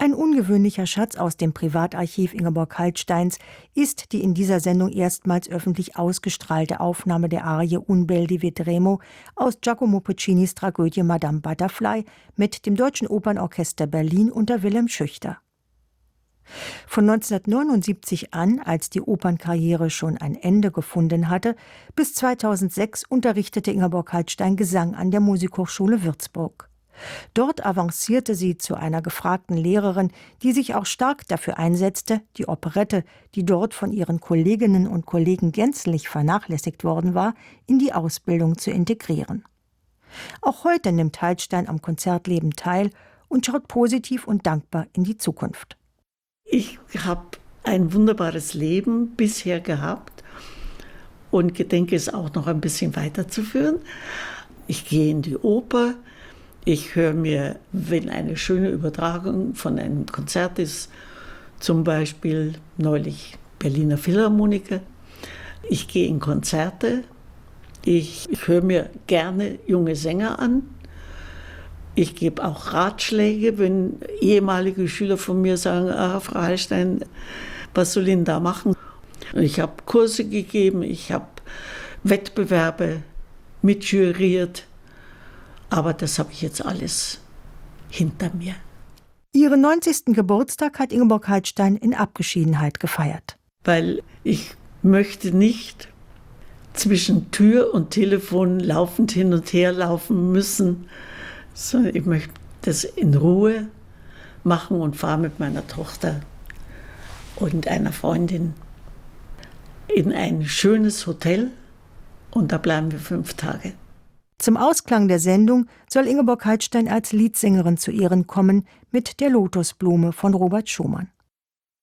Ein ungewöhnlicher Schatz aus dem Privatarchiv Ingeborg Hallsteins ist die in dieser Sendung erstmals öffentlich ausgestrahlte Aufnahme der Arie Un bel di Vedremo aus Giacomo Puccinis Tragödie Madame Butterfly mit dem Deutschen Opernorchester Berlin unter Wilhelm Schüchter. Von 1979 an, als die Opernkarriere schon ein Ende gefunden hatte, bis 2006 unterrichtete Ingeborg Hallstein Gesang an der Musikhochschule Würzburg. Dort avancierte sie zu einer gefragten Lehrerin, die sich auch stark dafür einsetzte, die Operette, die dort von ihren Kolleginnen und Kollegen gänzlich vernachlässigt worden war, in die Ausbildung zu integrieren. Auch heute nimmt Hallstein am Konzertleben teil und schaut positiv und dankbar in die Zukunft. Ich habe ein wunderbares Leben bisher gehabt und gedenke es auch noch ein bisschen weiterzuführen. Ich gehe in die Oper. Ich höre mir, wenn eine schöne Übertragung von einem Konzert ist, zum Beispiel neulich Berliner Philharmoniker. Ich gehe in Konzerte. Ich höre mir gerne junge Sänger an. Ich gebe auch Ratschläge, wenn ehemalige Schüler von mir sagen, Frau Hallstein, was soll ich denn da machen? Ich habe Kurse gegeben, ich habe Wettbewerbe mitjuriert. Aber das habe ich jetzt alles hinter mir. Ihren 90. Geburtstag hat Ingeborg Hallstein in Abgeschiedenheit gefeiert. Weil ich möchte nicht zwischen Tür und Telefon laufend hin und her laufen müssen, sondern ich möchte das in Ruhe machen und fahre mit meiner Tochter und einer Freundin in ein schönes Hotel und da bleiben wir 5 Tage. Zum Ausklang der Sendung soll Ingeborg Hallstein als Liedsängerin zu Ehren kommen mit der Lotusblume von Robert Schumann.